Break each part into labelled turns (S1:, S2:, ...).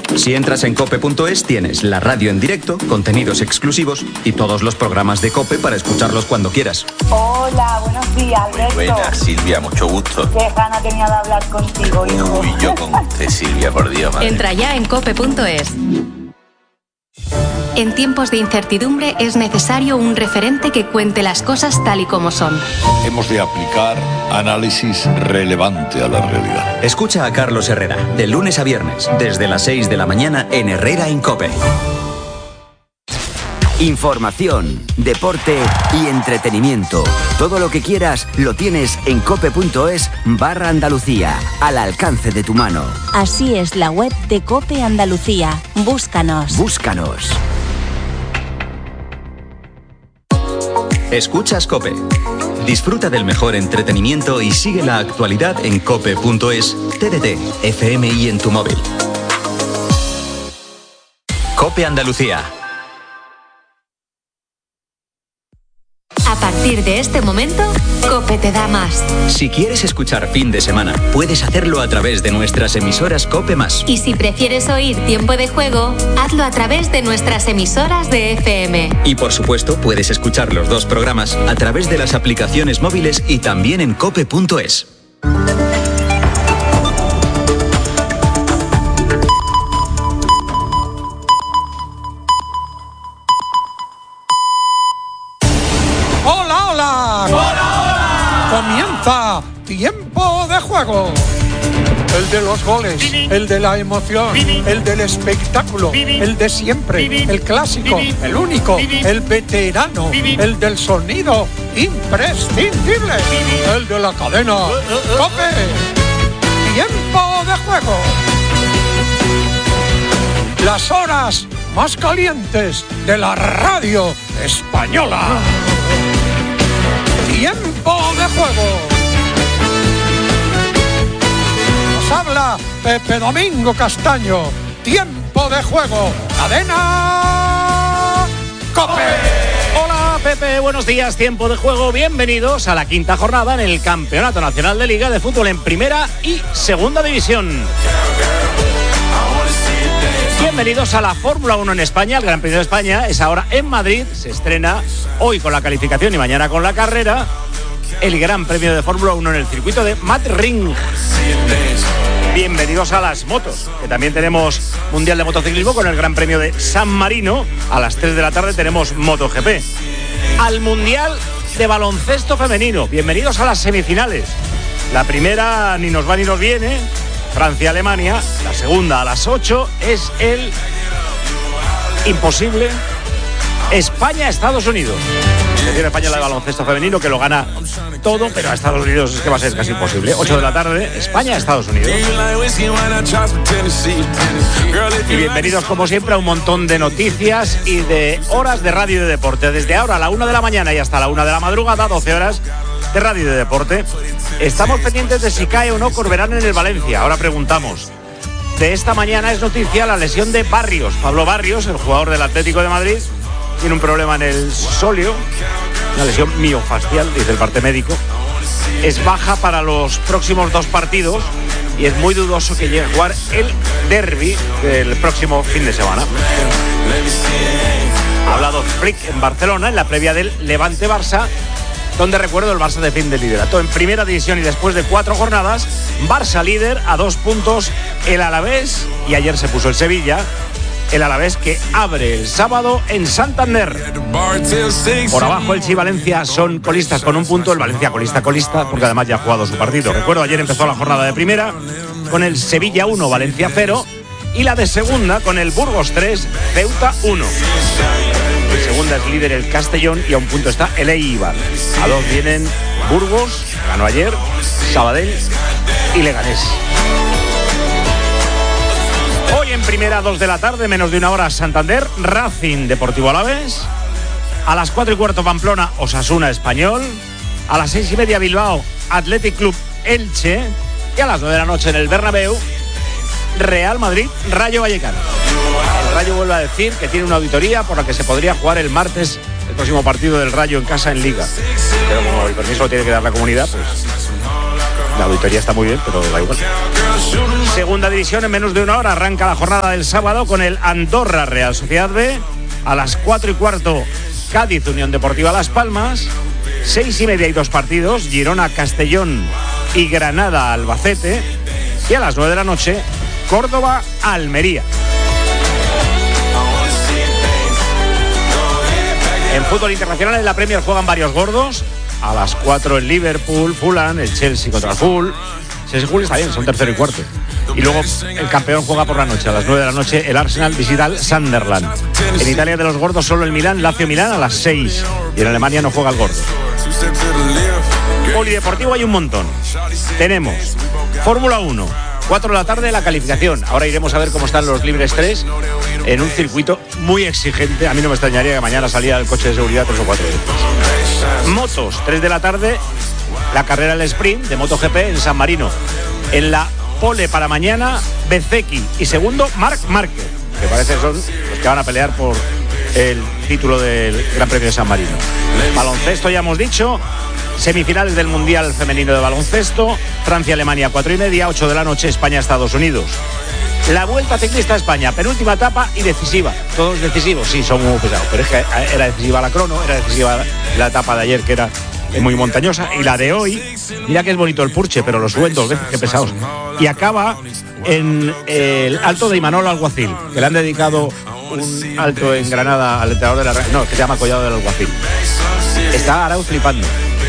S1: Si entras en cope.es tienes la radio en directo, contenidos exclusivos y todos los programas de COPE para escucharlos cuando quieras.
S2: Hola, buenos días, Alberto.
S3: Buenas, Silvia, mucho gusto.
S2: Qué gana tenía de hablar contigo, hijo.
S3: Uy, yo con usted, Silvia, por Dios, madre.
S4: Entra ya en cope.es. En tiempos de incertidumbre es necesario un referente que cuente las cosas tal y como son.
S5: Hemos de aplicar análisis relevante a la realidad.
S1: Escucha a Carlos Herrera, de lunes a viernes, desde las 6 de la mañana en Herrera en COPE.
S6: Información, deporte y entretenimiento. Todo lo que quieras lo tienes en cope.es/Andalucía, al alcance de tu mano.
S7: Así es la web de COPE Andalucía. Búscanos.
S6: Búscanos.
S1: Escuchas COPE. Disfruta del mejor entretenimiento y sigue la actualidad en cope.es, TDT, FM y en tu móvil. COPE Andalucía.
S4: A partir de este momento, COPE te da más.
S1: Si quieres escuchar fin de semana, puedes hacerlo a través de nuestras emisoras COPE+.
S4: Y si prefieres oír tiempo de juego, hazlo a través de nuestras emisoras de FM.
S1: Y por supuesto, puedes escuchar los dos programas a través de las aplicaciones móviles y también en cope.es.
S8: Comienza Tiempo de Juego. El de los goles, el de la emoción, el del espectáculo, el de siempre, el clásico, el único, el veterano, el del sonido imprescindible, el de la cadena COPE. Tiempo de Juego. Las horas más calientes de la radio española. Tiempo de Juego. Nos habla Pepe Domingo Castaño. Tiempo de Juego. Cadena COPE.
S9: Hola Pepe, buenos días. Tiempo de Juego. Bienvenidos a la quinta jornada en el Campeonato Nacional de Liga de Fútbol en Primera y Segunda División. Bienvenidos a la Fórmula 1 en España. El Gran Premio de España es ahora en Madrid. Se estrena hoy con la calificación y mañana con la carrera. El Gran Premio de Fórmula 1 en el circuito de Madrid. Bienvenidos a las motos, que también tenemos Mundial de Motociclismo con el Gran Premio de San Marino. A las 3 de la tarde tenemos MotoGP. Al Mundial de Baloncesto Femenino. Bienvenidos a las semifinales. La primera ni nos va ni nos viene. Francia-Alemania, la segunda a las 8 es el imposible España-Estados Unidos. Es decir, España la de baloncesto femenino que lo gana todo, pero a Estados Unidos es que va a ser casi imposible. 8 de la tarde, España-Estados Unidos. Y bienvenidos como siempre a un montón de noticias y de horas de radio y de deporte. Desde ahora a la 1 de la mañana y hasta la 1 de la madrugada, 12 horas de radio y de deporte. Estamos pendientes de si cae o no Corberán en el Valencia. Ahora preguntamos. De esta mañana es noticia la lesión de Barrios. Pablo Barrios, el jugador del Atlético de Madrid, tiene un problema en el sóleo, una lesión miofascial, dice el parte médico. Es baja para los próximos 2 partidos y es muy dudoso que llegue a jugar el derbi del próximo fin de semana. Ha hablado Flick en Barcelona en la previa del Levante-Barça, donde recuerdo el Barça defiende el liderato en primera división y después de 4 jornadas, Barça líder a 2 puntos el Alavés y ayer se puso el Sevilla, el Alavés que abre el sábado en Santander. Por abajo Elche y Valencia son colistas con 1 punto, el Valencia colista porque además ya ha jugado su partido. Recuerdo ayer empezó la jornada de primera con el Sevilla 1, Valencia 0 y la de segunda con el Burgos 3, Ceuta 1. En segunda es líder el Castellón y a 1 punto está el Eibar. A 2 vienen Burgos, ganó ayer, Sabadell y Leganés. Hoy en primera, 2 de la tarde, menos de 1 hora, Santander, Racing Deportivo Alavés. A las 4:15 Pamplona, Osasuna Español. A las 6:30 Bilbao, Athletic Club Elche. Y a las 9 de la noche en el Bernabéu, Real Madrid, Rayo Vallecano. El Rayo vuelve a decir que tiene una auditoría por la que se podría jugar el martes el próximo partido del Rayo en casa en Liga. Pero como el permiso lo tiene que dar la comunidad, pues La auditoría está muy bien, pero da igual. Segunda división, en menos de una hora arranca la jornada del sábado con el Andorra Real Sociedad B. A las 4:15, Cádiz Unión Deportiva Las Palmas. 6:30 hay 2 partidos, Girona Castellón y Granada Albacete. Y a las 9 de la noche, Córdoba Almería. En fútbol internacional, en la Premier juegan varios gordos. A las 4 el Liverpool, Fulham, el Chelsea contra el Hull. Chelsea-Hull está bien, son tercero y cuarto. Y luego el campeón juega por la noche. A las 9 de la noche el Arsenal visita al Sunderland. En Italia de los gordos solo el Milán, Lazio Milán a las 6. Y en Alemania no juega el gordo. Polideportivo hay un montón. Tenemos Fórmula 1, 4 de la tarde la calificación. Ahora iremos a ver cómo están los libres 3 en un circuito muy exigente. A mí no me extrañaría que mañana saliera el coche de seguridad 3 o 4 veces. Motos, 3 de la tarde, la carrera del sprint de MotoGP en San Marino. En la pole para mañana, Bezzecchi y segundo, Marc Márquez, que parece que son los que van a pelear por el título del Gran Premio de San Marino. Baloncesto ya hemos dicho. Semifinales del Mundial Femenino de Baloncesto. Francia-Alemania 4:30, 8 de la noche, España-Estados Unidos. La Vuelta Ciclista a España, penúltima etapa y decisiva. Todos decisivos, sí, son muy pesados, pero es que era decisiva la crono, era decisiva la etapa de ayer, que era muy montañosa, y la de hoy, mira que es bonito el Purche, pero lo suben 2 veces, qué pesados. Y acaba en el Alto de Imanol Alguacil, que le han dedicado un alto en Granada al entrenador de la... No, que se llama Collado del Alguacil. Está Arauz flipando.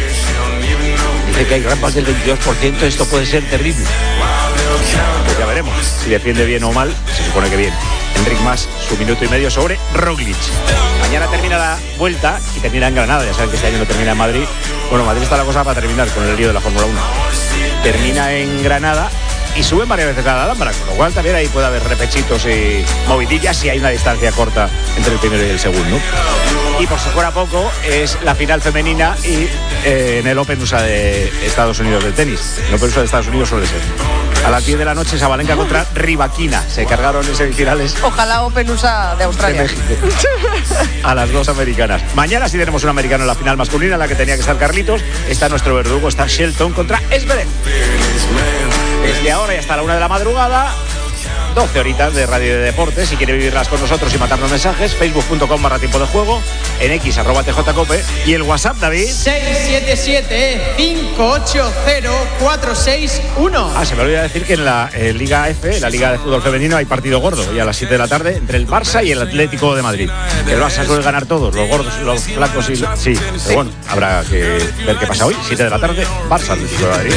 S9: Dice que hay rampas del 22%, esto puede ser terrible. Pues ya veremos si defiende bien o mal, se supone que bien. Enric Mas, su minuto y medio sobre Roglic. Mañana termina la Vuelta y termina en Granada, ya saben que este año no termina en Madrid. Bueno, Madrid está la cosa para terminar con el lío de la Fórmula 1. Termina en Granada y suben varias veces a la Alhambra, con lo cual también ahí puede haber repechitos y movidillas si hay una distancia corta entre el primero y el segundo. Y por si fuera poco, es la final femenina y en el Open USA de Estados Unidos del tenis. El Open USA de Estados Unidos suele ser. A las 10 de la noche, Sabalenka contra Rybakina. Se cargaron en semifinales.
S10: Ojalá Open USA de Australia.
S9: De a las 2 americanas. Mañana sí tenemos un americano en la final masculina, en la que tenía que estar Carlitos. Está nuestro verdugo, está Shelton contra Esberet. Desde ahora y hasta la 1 de la madrugada, 12 horitas de radio y de deportes. Si quiere vivirlas con nosotros y matarnos mensajes, facebook.com/tiempo de juego, en x @tjcope y el WhatsApp, David
S10: 677-580-461.
S9: Se me olvidó decir que en la Liga F, la Liga de Fútbol Femenino, hay partido gordo y a las 7 de la tarde entre el Barça y el Atlético de Madrid. El Barça suele ganar todos, los gordos, los flacos y... Sí, pero bueno, habrá que ver qué pasa hoy. 7 de la tarde, Barça, Atlético de Madrid.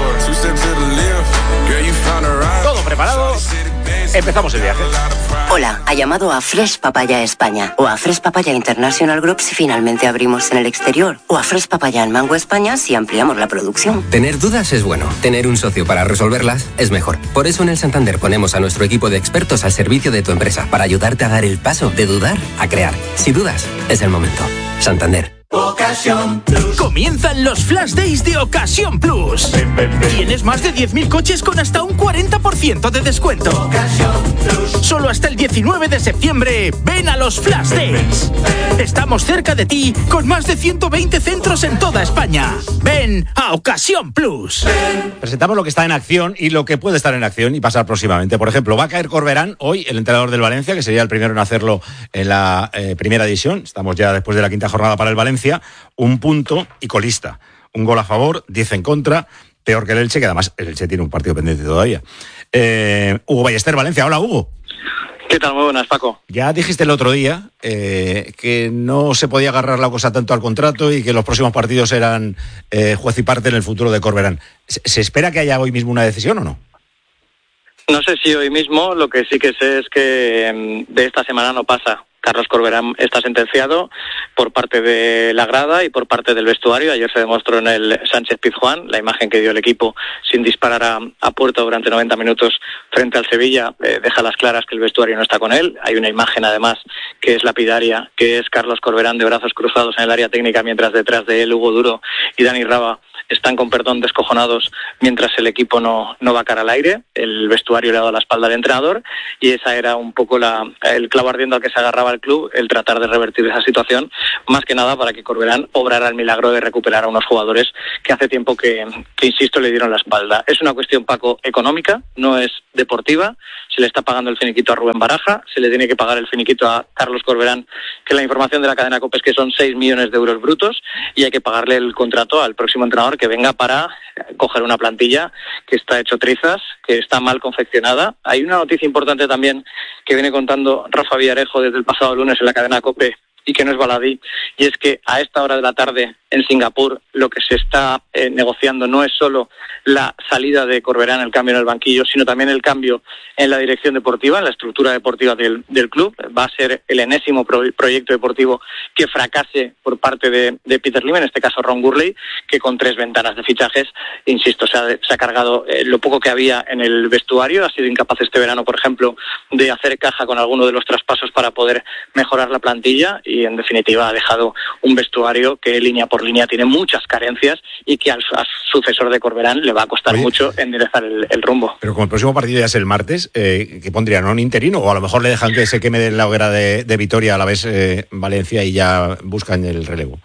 S9: Todo preparado. Empezamos el viaje.
S11: Hola, ha llamado a Fresh Papaya España o a Fresh Papaya International Group si finalmente abrimos en el exterior, o a Fresh Papaya en Mango España si ampliamos la producción.
S12: Tener dudas es bueno, tener un socio para resolverlas es mejor. Por eso en el Santander ponemos a nuestro equipo de expertos al servicio de tu empresa para ayudarte a dar el paso de dudar a crear. Si dudas, es el momento. Santander.
S13: Ocasión Plus. Comienzan los Flash Days de Ocasión Plus. Tienes más de 10.000 coches con hasta un 40% de descuento. Ocasión Plus. Solo hasta el 19 de septiembre, ven a los Flash Days. Estamos cerca de ti con más de 120 centros en toda España. Ven a Ocasión Plus.
S9: Presentamos lo que está en acción y lo que puede estar en acción y pasar próximamente. Por ejemplo, va a caer Corberán hoy, el entrenador del Valencia, que sería el primero en hacerlo en la primera división. Estamos ya después de la 5ª jornada para el Valencia. 1 punto y colista. 1 gol a favor, 10 en contra. Peor que el Elche, que además el Elche tiene un partido pendiente todavía. Hugo Ballester, Valencia. Hola, Hugo.
S14: ¿Qué tal? Muy buenas, Paco.
S9: Ya dijiste el otro día que no se podía agarrar la cosa tanto al contrato y que los próximos partidos eran juez y parte en el futuro de Corberán. ¿Se espera que haya hoy mismo una decisión o no?
S14: No sé si hoy mismo, lo que sí que sé es que de esta semana no pasa. Carlos Corberán está sentenciado por parte de la grada y por parte del vestuario. Ayer se demostró en el Sánchez Pizjuán, la imagen que dio el equipo sin disparar a puerta durante 90 minutos frente al Sevilla, deja las claras que el vestuario no está con él. Hay una imagen además que es lapidaria, que es Carlos Corberán de brazos cruzados en el área técnica, mientras detrás de él Hugo Duro y Dani Raba están con perdón descojonados mientras el equipo no va cara al aire. El vestuario le ha dado la espalda al entrenador y esa era un poco el clavo ardiendo al que se agarraba al club el tratar de revertir esa situación, más que nada para que Corberán obrara el milagro de recuperar a unos jugadores que hace tiempo que insisto, le dieron la espalda. Es una cuestión, Paco, económica, no es deportiva. Se le está pagando el finiquito a Rubén Baraja, se le tiene que pagar el finiquito a Carlos Corberán, que la información de la cadena COPE es que son 6 millones de euros brutos, y hay que pagarle el contrato al próximo entrenador que venga para coger una plantilla que está hecho trizas, que está mal confeccionada. Hay una noticia importante también que viene contando Rafa Villarejo desde el pasado lunes en la cadena COPE y que no es baladí, y es que a esta hora de la tarde en Singapur lo que se está negociando no es solo la salida de Corberán, el cambio en el banquillo, sino también el cambio en la dirección deportiva, en la estructura deportiva del club. Va a ser el enésimo proyecto deportivo que fracase por parte de Peter Lim, en este caso Ron Gurley, que con 3 ventanas de fichajes, insisto, se ha cargado lo poco que había en el vestuario. Ha sido incapaz este verano, por ejemplo, de hacer caja con alguno de los traspasos para poder mejorar la plantilla, y en definitiva ha dejado un vestuario que línea por línea tiene muchas carencias y que al sucesor de Corberán le va a costar mucho enderezar el rumbo.
S15: Pero como el próximo partido ya es el martes, ¿qué pondrían? ¿Un interino? O a lo mejor le dejan que se queme de la hoguera de Vitoria a la vez Valencia y ya buscan el relevo.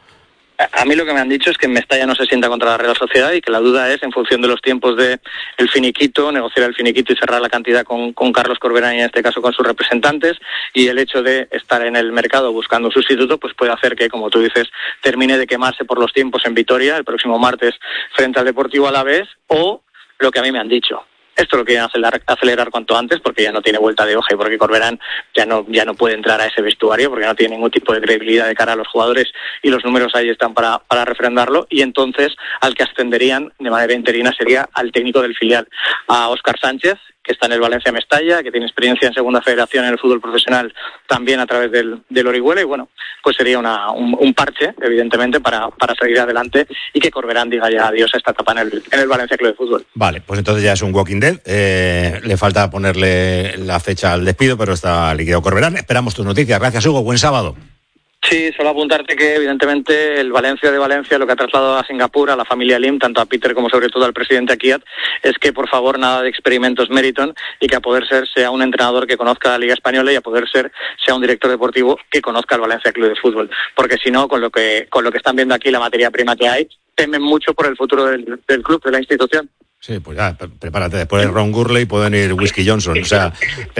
S14: A mí lo que me han dicho es que Mestalla no se sienta contra la Real Sociedad y que la duda es, en función de los tiempos de el finiquito, negociar el finiquito y cerrar la cantidad con Carlos Corberán y en este caso con sus representantes, y el hecho de estar en el mercado buscando un sustituto pues puede hacer que, como tú dices, termine de quemarse por los tiempos en Vitoria el próximo martes frente al Deportivo Alavés, o lo que a mí me han dicho. Esto lo quieren acelerar cuanto antes, porque ya no tiene vuelta de hoja y porque Corberán ya no puede entrar a ese vestuario, porque no tiene ningún tipo de credibilidad de cara a los jugadores y los números ahí están para refrendarlo. Y entonces al que ascenderían de manera interina sería al técnico del filial, a Óscar Sánchez, que está en el Valencia Mestalla, que tiene experiencia en segunda federación en el fútbol profesional también a través del Orihuela, y bueno, pues sería un parche, evidentemente, para seguir adelante y que Corberán diga ya adiós a esta etapa en el Valencia Club de Fútbol. Vale, pues entonces ya es un Walking Dead. Le falta ponerle la fecha al despido, pero está liquidado Corberán. Esperamos tus noticias. Gracias, Hugo. Buen sábado. Sí, solo apuntarte que evidentemente el Valencia de Valencia lo que ha trasladado a Singapur, a la familia Lim, tanto a Peter como sobre todo al presidente Akiat, es que por favor nada de experimentos Meriton, y que a poder ser sea un entrenador que conozca la Liga Española y a poder ser sea un director deportivo que conozca el Valencia Club de Fútbol, porque si no, con lo que están viendo aquí, la materia prima que hay, temen mucho por el futuro del club, de la institución. Sí, pues ya, prepárate, después de Ron Gurley pueden ir Whisky Johnson, o sea,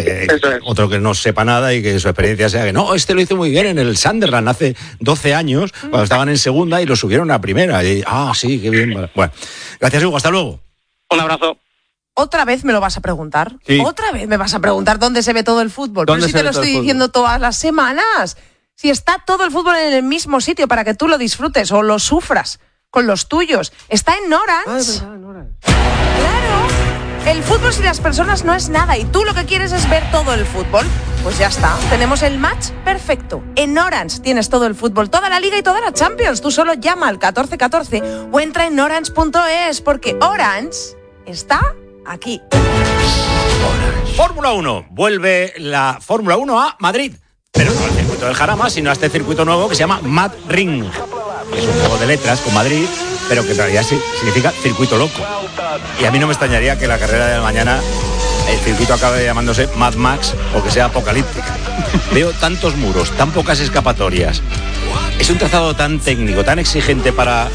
S14: otro que no sepa nada y que su experiencia sea que no, este lo hizo muy bien en el Sunderland hace 12 años, cuando estaban en segunda y lo subieron a primera, y sí, qué bien. Bueno, gracias, Hugo, hasta luego. Un abrazo.
S10: ¿Otra vez me lo vas a preguntar?
S15: Sí.
S10: ¿Otra vez me vas a preguntar dónde se ve todo el fútbol? Pero si te lo estoy diciendo todas las semanas. Si está todo el fútbol en el mismo sitio para que tú lo disfrutes o lo sufras con los tuyos. Está en Orange. Claro. El fútbol sin las personas no es nada y tú lo que quieres es ver todo el fútbol. Pues ya está. Tenemos el match perfecto. En Orange tienes todo el fútbol, toda la Liga y toda la Champions. Tú solo llama al 1414 o entra en orange.es porque Orange está aquí.
S15: Fórmula 1. Vuelve la Fórmula 1 a Madrid. Pero no al circuito del Jarama, sino a este circuito nuevo que se llama Mad Ring. Es un juego de letras con Madrid, pero que en realidad significa circuito loco. Y a mí no me extrañaría que la carrera de mañana el circuito acabe llamándose Mad Max o que sea apocalíptica. Veo tantos muros, tan pocas escapatorias. Es un trazado tan técnico, tan exigente para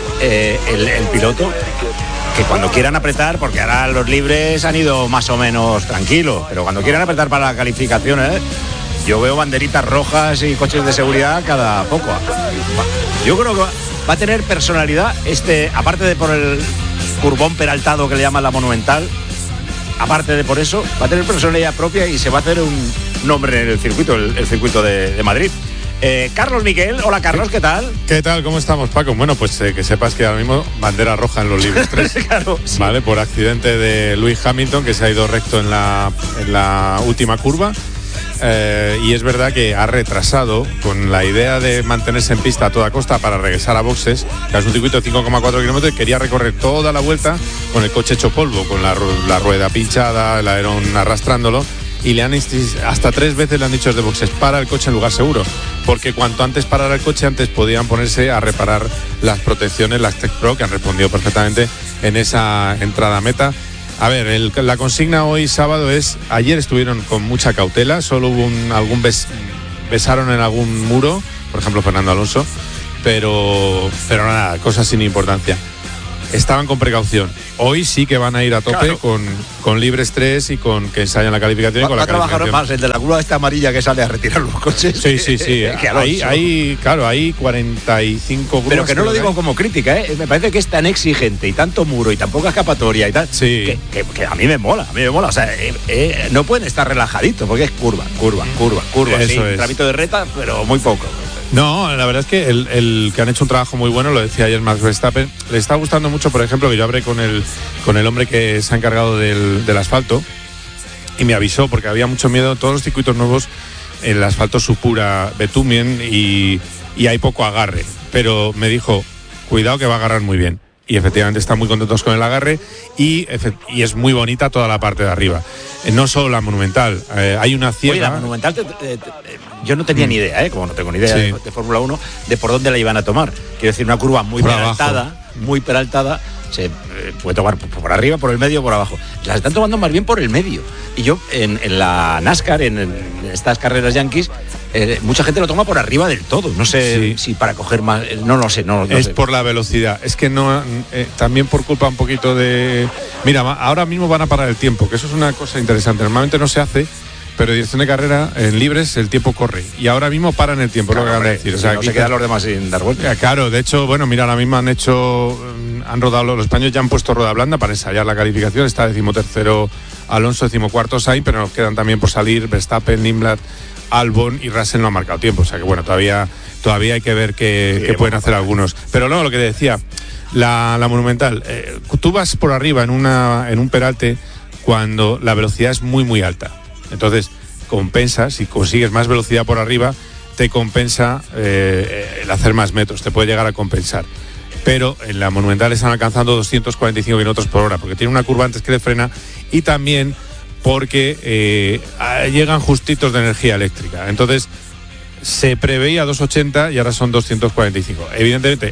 S15: el piloto, que cuando quieran apretar, porque ahora los libres han ido más o menos tranquilos, pero cuando quieran apretar para la calificación, yo veo banderitas rojas y coches de seguridad cada poco. Yo creo que va a tener personalidad aparte de por el curvón peraltado que le llaman la Monumental, aparte de por eso, va a tener personalidad propia y se va a hacer un nombre en el circuito, el circuito de Madrid. Carlos Miquel, hola Carlos, ¿qué tal?
S16: ¿Qué tal? ¿Cómo estamos, Paco? Bueno, pues que sepas que ahora mismo bandera roja en los libres 3.
S15: Claro, sí.
S16: Vale, por accidente de Lewis Hamilton, que se ha ido recto en la última curva. Y es verdad que ha retrasado con la idea de mantenerse en pista a toda costa para regresar a boxes, que es un circuito de 5,4 kilómetros, y quería recorrer toda la vuelta con el coche hecho polvo, con la rueda pinchada, el alerón arrastrándolo, y hasta 3 veces le han dicho desde boxes: para el coche en lugar seguro, porque cuanto antes parara el coche, antes podían ponerse a reparar las protecciones, las Tech Pro, que han respondido perfectamente en esa entrada a meta. A ver, la consigna hoy sábado es: ayer estuvieron con mucha cautela, solo hubo algún besaron en algún muro, por ejemplo Fernando Alonso, pero nada, cosas sin importancia. Estaban con precaución. Hoy sí que van a ir a tope, claro, con libres 3 y con que ensayan la calificación.
S15: Va a trabajar más el de la grúa esta amarilla que sale a retirar los coches.
S16: Sí. Hay 45 grúas.
S15: Pero que no lo digo como crítica, ¿eh? Me parece que es tan exigente y tanto muro y tan poca escapatoria y tal,
S16: sí,
S15: que a mí me mola. O sea, no pueden estar relajaditos porque es curva. Sí, un tramito de reta, pero muy poco.
S16: No, la verdad es que el que han hecho un trabajo muy bueno, lo decía ayer Max Verstappen, le está gustando mucho, por ejemplo, que yo hablé con el hombre que se ha encargado del asfalto y me avisó porque había mucho miedo. Todos los circuitos nuevos, el asfalto supura bitumen y hay poco agarre, pero me dijo, cuidado que va a agarrar muy bien. Y efectivamente están muy contentos con el agarre y es muy bonita toda la parte de arriba. No solo la Monumental, hay una ciega.
S15: Oye, la Monumental yo no tenía ni idea, como no tengo ni idea de Fórmula 1, de por dónde la iban a tomar. Quiero decir, una curva muy peraltada, se puede tomar por arriba, por el medio o por abajo. Las están tomando más bien por el medio. Y yo en la NASCAR, en estas carreras yankees, mucha gente lo toma por arriba del todo. No sé si para coger más, no lo sé. No
S16: es
S15: sé.
S16: Por la velocidad. Es que no, también por culpa un poquito de... Mira, ahora mismo van a parar el tiempo, que eso es una cosa interesante. Normalmente no se hace, pero en dirección de carrera, en libres, el tiempo corre. Y ahora mismo paran el tiempo,
S15: claro,
S16: lo que van a decir. O sea,
S15: no se quedan los demás sin dar vueltas.
S16: Claro, de hecho, bueno, mira, ahora mismo han rodado, los españoles ya han puesto rueda blanda para ensayar la calificación. Está 13º Alonso, 14º Sainz, pero nos quedan también por salir Verstappen, Nimblad, Albon y Russell no ha marcado tiempo. O sea que bueno, todavía hay que ver qué pueden hacer algunos. Pero no, lo que te decía, la Monumental, tú vas por arriba en un peralte cuando la velocidad es muy, muy alta. Entonces, compensa, si consigues más velocidad por arriba, te compensa el hacer más metros, te puede llegar a compensar. Pero en la Monumental están alcanzando 245 kilómetros por hora, porque tiene una curva antes que le frena y también porque llegan justitos de energía eléctrica. Entonces, se preveía 280 y ahora son 245. Evidentemente,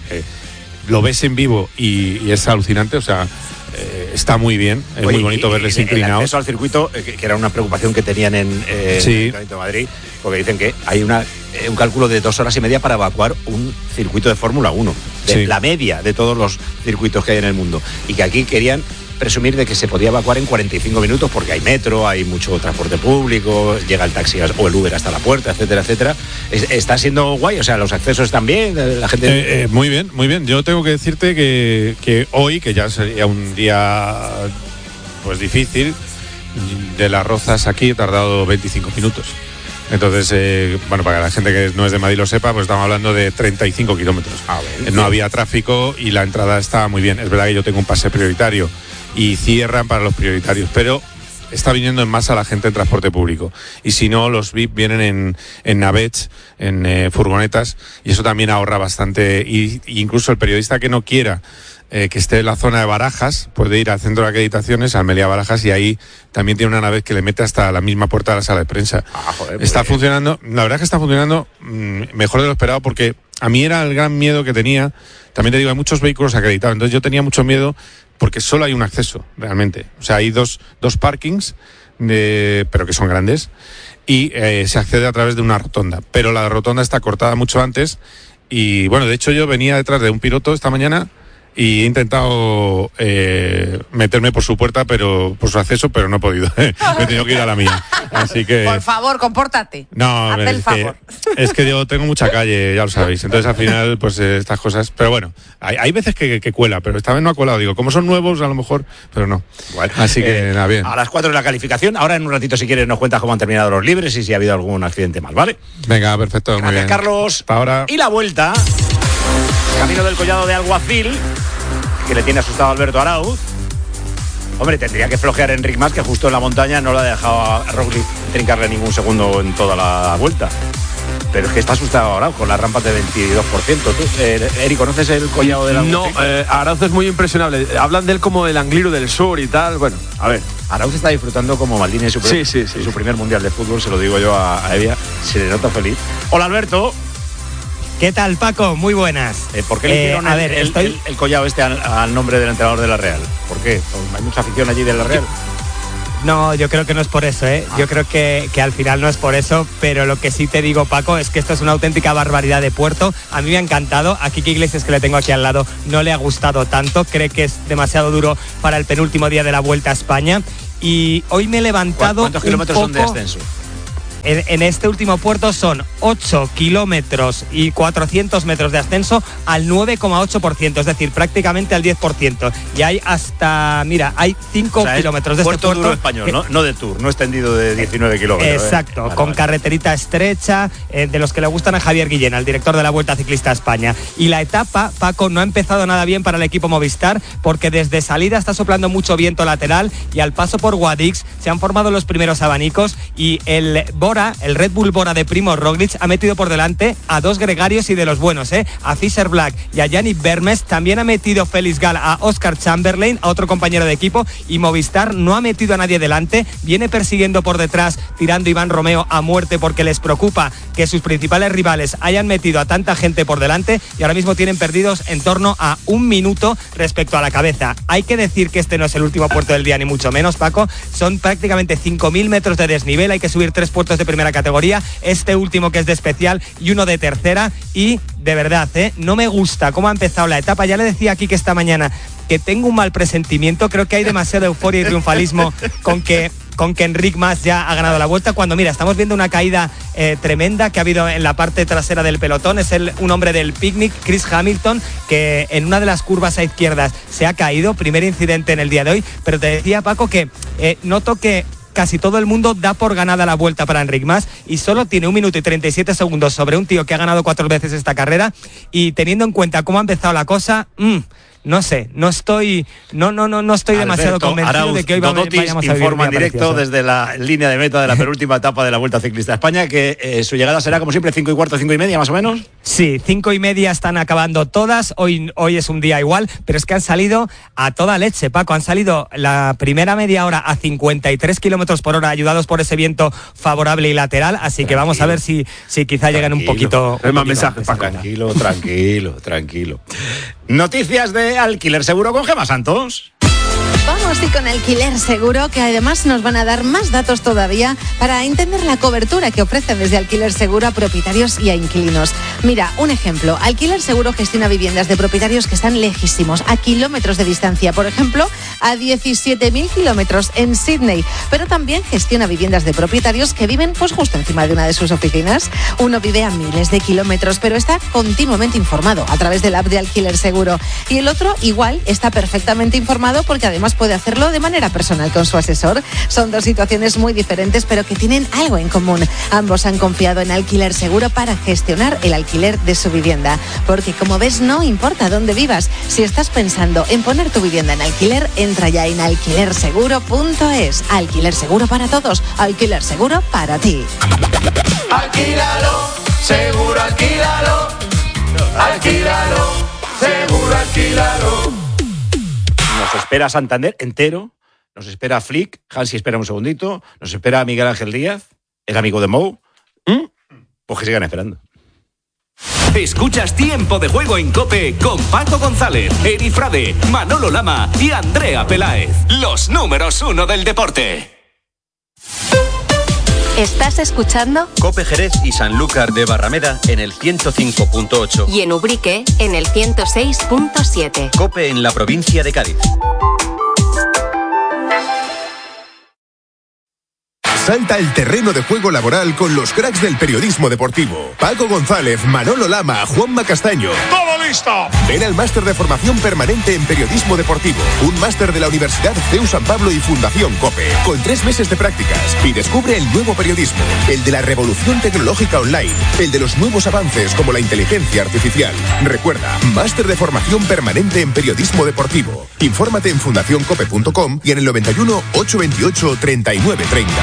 S16: lo ves en vivo y es alucinante, o sea... está muy bien, es muy bonito verles inclinados.
S15: El acceso al circuito, que era una preocupación que tenían en el Ayuntamiento de Madrid, porque dicen que hay un cálculo de 2 horas y media para evacuar un circuito de Fórmula 1, la media de todos los circuitos que hay en el mundo, y que aquí querían presumir de que se podía evacuar en 45 minutos porque hay metro, hay mucho transporte público, llega el taxi o el Uber hasta la puerta, etcétera, etcétera. Está siendo guay, o sea, los accesos están bien, la gente...
S16: Muy bien, muy bien. Yo tengo que decirte que hoy, que ya sería un día pues difícil, de Las Rozas aquí he tardado 25 minutos. Entonces, bueno, para que la gente que no es de Madrid lo sepa, pues estamos hablando de 35 kilómetros. No había tráfico y la entrada estaba muy bien. Es verdad que yo tengo un pase prioritario y cierran para los prioritarios, pero está viniendo en masa la gente en transporte público. Y si no, los VIP vienen en navets, en furgonetas, y eso también ahorra bastante. Y incluso el periodista que no quiera que esté en la zona de Barajas puede ir al centro de acreditaciones, al Meliá Barajas, y ahí también tiene una nave que le mete hasta la misma puerta de la sala de prensa. Está funcionando, la verdad es que está funcionando mejor de lo esperado, porque a mí era el gran miedo que tenía. También te digo, hay muchos vehículos acreditados, entonces yo tenía mucho miedo porque solo hay un acceso, realmente. O sea, hay dos parkings, pero que son grandes, y se accede a través de una rotonda. Pero la rotonda está cortada mucho antes, y bueno, de hecho yo venía detrás de un piloto esta mañana y he intentado meterme por su puerta, pero por su acceso, pero no he podido. Me he tenido que ir a la mía. Así que...
S10: Por favor, compórtate.
S16: No,
S10: hazte el favor.
S16: Es que yo tengo mucha calle, ya lo sabéis. Entonces al final, pues estas cosas... Pero bueno, hay veces que cuela, pero esta vez no ha colado. Digo, como son nuevos, a lo mejor, pero no.
S15: Bueno,
S16: así que nada, bien.
S15: A las 4 de la calificación. Ahora en un ratito, si quieres, nos cuentas cómo han terminado los libres y si ha habido algún accidente más, ¿vale?
S16: Venga, perfecto.
S15: Gracias,
S16: muy bien.
S15: Carlos.
S16: Para ahora.
S15: Y la vuelta, camino del Collado de Alguacil, que le tiene asustado a Alberto Arauz. Hombre, tendría que flojear Enric Mas, que justo en la montaña no le ha dejado a Roglic trincarle ningún segundo en toda la vuelta. Pero es que está asustado ahora con las rampas de 22%. ¿Tú, Eri, conoces el Collado de la
S17: No, Arauz es muy impresionable. Hablan de él como del Angliru del Sur y tal. Bueno, a ver.
S15: Arauz está disfrutando como Maldini en su primer mundial de fútbol, se lo digo yo a Evia. Se le nota feliz. Hola, Alberto.
S18: ¿Qué tal, Paco? Muy buenas.
S15: ¿Por qué le hicieron el collado este al nombre del entrenador de la Real? ¿Por qué? ¿Hay mucha afición allí de la Real?
S18: No, yo creo que no es por eso, ¿eh? Yo creo que al final no es por eso, pero lo que sí te digo, Paco, es que esto es una auténtica barbaridad de puerto. A mí me ha encantado. A Quique Iglesias, que le tengo aquí al lado, no le ha gustado tanto. Cree que es demasiado duro para el penúltimo día de la Vuelta a España. Y hoy me he levantado.
S15: ¿Cuántos kilómetros son de ascenso?
S18: En este último puerto son 8 kilómetros y 400 metros de ascenso al 9,8%, es decir, prácticamente al 10%. Y hay hasta, mira, hay 5 kilómetros de
S15: puerto
S18: este puerto.
S15: Duro español, no de Tour, no extendido de 19 kilómetros.
S18: Exacto, con carreterita estrecha, de los que le gustan a Javier Guillén, al director de la Vuelta Ciclista a España. Y la etapa, Paco, no ha empezado nada bien para el equipo Movistar, porque desde salida está soplando mucho viento lateral y al paso por Guadix se han formado los primeros abanicos y el Red Bull Bora de Primož Roglič ha metido por delante a 2 gregarios y de los buenos, a Fischer Black y a Yannick Vermes. También ha metido Félix Gal a Oscar Chamberlain, a otro compañero de equipo, y Movistar no ha metido a nadie delante. Viene persiguiendo por detrás, tirando Iván Romeo a muerte porque les preocupa que sus principales rivales hayan metido a tanta gente por delante y ahora mismo tienen perdidos en torno a 1 minuto respecto a la cabeza. Hay que decir que este no es el último puerto del día, ni mucho menos, Paco. Son prácticamente 5.000 metros de desnivel, hay que subir 3 puertos de primera categoría, este último que es de especial y uno de tercera, y de verdad, no me gusta cómo ha empezado la etapa. Ya le decía aquí que esta mañana que tengo un mal presentimiento, creo que hay demasiada euforia y triunfalismo con que Enric Mas ya ha ganado la Vuelta, cuando mira, estamos viendo una caída tremenda que ha habido en la parte trasera del pelotón. Es un hombre del Picnic, Chris Hamilton, que en una de las curvas a izquierdas se ha caído, primer incidente en el día de hoy. Pero te decía, Paco, que noto que casi todo el mundo da por ganada la Vuelta para Enric Mas y solo tiene 1 minuto y 37 segundos sobre un tío que ha ganado 4 veces esta carrera, y teniendo en cuenta cómo ha empezado la cosa, no sé, no estoy demasiado convencido de que hoy vayamos a vivir
S15: informa en directo desde la línea de meta de la penúltima etapa de la Vuelta Ciclista a España, que su llegada será como siempre 5:15, 5:30 más o menos.
S18: Sí, 5:30 están acabando todas. Hoy es un día igual, pero es que han salido a toda leche, Paco. Han salido la primera media hora a 53 kilómetros por hora, ayudados por ese viento favorable y lateral. Así que vamos a ver si quizá llegan un poquito.
S17: Hay más mensajes, Paco.
S15: Tranquilo. Noticias de Alquiler Seguro con Gemma Santos.
S19: Vamos y con Alquiler Seguro, que además nos van a dar más datos todavía para entender la cobertura que ofrece desde Alquiler Seguro a propietarios y a inquilinos. Mira, un ejemplo. Alquiler Seguro gestiona viviendas de propietarios que están lejísimos, a kilómetros de distancia. Por ejemplo, a 17.000 kilómetros en Sydney. Pero también gestiona viviendas de propietarios que viven pues justo encima de una de sus oficinas. Uno vive a miles de kilómetros, pero está continuamente informado a través del app de Alquiler Seguro. Y el otro igual está perfectamente informado porque además puede hacerlo de manera personal con su asesor. Son 2 situaciones muy diferentes, pero que tienen algo en común. Ambos han confiado en Alquiler Seguro para gestionar el alquiler de su vivienda. Porque, como ves, no importa dónde vivas. Si estás pensando en poner tu vivienda en alquiler, entra ya en alquilerseguro.es. Alquiler Seguro para todos. Alquiler Seguro para ti.
S20: Alquílalo, seguro alquílalo. Alquílalo, seguro alquílalo.
S15: Nos espera Santander entero, nos espera Flick, Hansi espera un segundito, nos espera Miguel Ángel Díaz, el amigo de Mou. Pues que sigan esperando.
S1: Escuchas Tiempo de Juego en COPE con Paco González, Eri Frade, Manolo Lama y Andrea Peláez. Los números 1 del deporte.
S4: ¿Estás escuchando?
S1: COPE Jerez y Sanlúcar de Barrameda en el 105.8.
S4: Y en Ubrique en el 106.7.
S1: COPE en la provincia de Cádiz.
S21: Salta el terreno de juego laboral con los cracks del periodismo deportivo. Paco González, Manolo Lama, Juanma Castaño.
S8: ¡Todo listo!
S21: Ven al máster de formación permanente en periodismo deportivo. Un máster de la Universidad CEU San Pablo y Fundación COPE. Con 3 meses de prácticas. Y descubre el nuevo periodismo. El de la revolución tecnológica online. El de los nuevos avances como la inteligencia artificial. Recuerda, máster de formación permanente en periodismo deportivo. Infórmate en fundacioncope.com y en el 91 828 3930.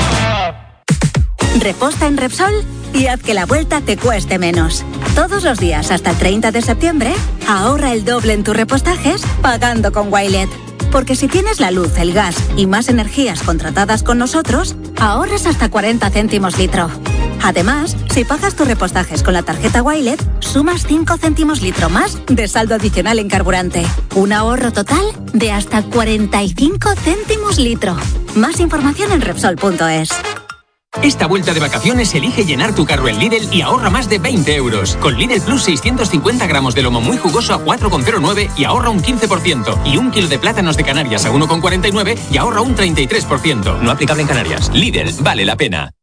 S22: Reposta en Repsol y haz que la vuelta te cueste menos. Todos los días hasta el 30 de septiembre, ahorra el doble en tus repostajes pagando con Wilet. Porque si tienes la luz, el gas y más energías contratadas con nosotros, ahorras hasta 40 céntimos litro. Además, si pagas tus repostajes con la tarjeta Wilet, sumas 5 céntimos litro más de saldo adicional en carburante. Un ahorro total de hasta 45 céntimos litro. Más información en Repsol.es.
S2: Esta vuelta de vacaciones elige llenar tu carro en Lidl y ahorra más de 20 euros. Con Lidl Plus 650 gramos de lomo muy jugoso a 4,09 y ahorra un 15%. Y 1 kilo de plátanos de Canarias a 1,49 y ahorra un 33%. No aplicable en Canarias. Lidl, vale la pena.